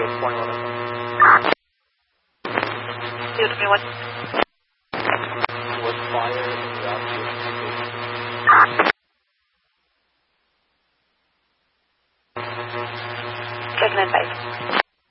21. Field 21. Was fire throughout the Checking in 5.